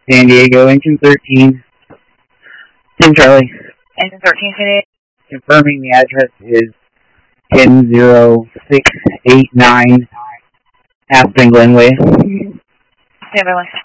San Diego, engine 13. Tim Charlie. Engine 13, San Diego. Confirming the address is 10689 Aspen Glenway. Stand by 1.